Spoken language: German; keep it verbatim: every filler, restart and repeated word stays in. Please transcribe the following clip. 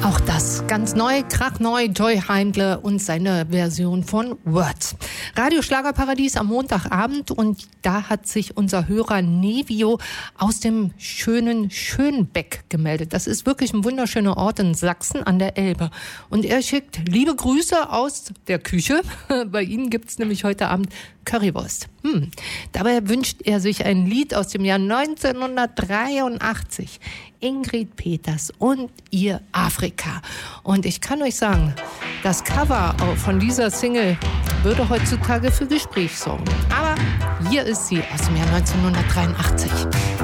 Auch das ganz neu, krachneu, Joy Heindle und seine Version von Words. Radio Schlagerparadies am Montagabend und da hat sich unser Hörer Nevio aus dem schönen Schönbeck gemeldet. Das ist wirklich ein wunderschöner Ort in Sachsen an der Elbe. Und er schickt liebe Grüße aus der Küche. Bei Ihnen gibt's nämlich heute Abend Currywurst. Hm. Dabei wünscht er sich ein Lied aus dem Jahr neunzehnhundertdreiundachtzig. Ingrid Peters und ihr Afrika. Und ich kann euch sagen, das Cover von dieser Single würde heutzutage für Gespräch sorgen. Aber hier ist sie aus dem Jahr neunzehnhundertdreiundachtzig.